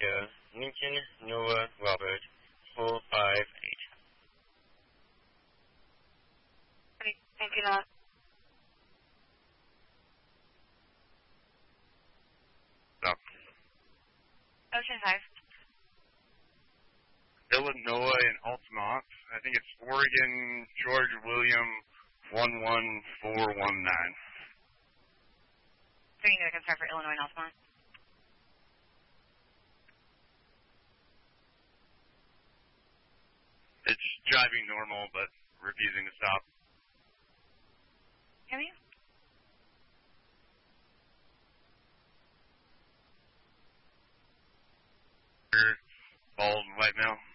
Echo, Lincoln, Noah, Robert, 458. Great, thank you, Noah. Stop. Ocean 5. Illinois and Altamont. I think it's Oregon, George William, 11419. So you need to confirm for Illinois and Altamont. It's driving normal, but refusing to stop. Hear me? Bald white male.